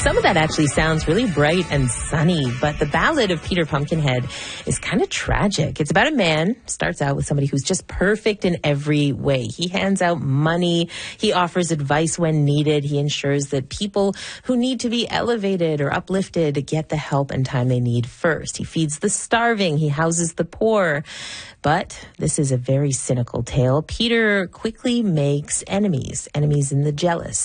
some of that actually sounds really bright and sunny, but the Ballad of Peter Pumpkinhead is kind of tragic. It's about a man, starts out with somebody who's just perfect in every way. He hands out money, he offers advice when needed, he ensures that people who need to be elevated or uplifted get the help and time they need first. He feeds the starving, he houses the poor. But this is a very cynical tale. Peter quickly makes enemies in the jealous.